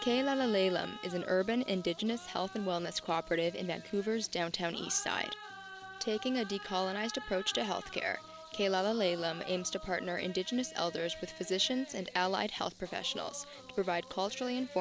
Keilalalalem is an urban Indigenous health and wellness cooperative in Vancouver's downtown east side. Taking a decolonized approach to healthcare, Keilalalalem aims to partner Indigenous elders with physicians and allied health professionals to provide culturally informed